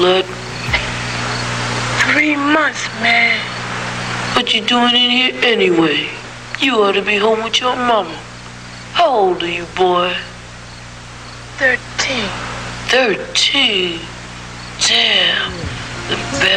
blood? 3 months, man. What you doing in here anyway? You ought to be home with your mama. How old are you, boy? 13. 13? Damn. The best.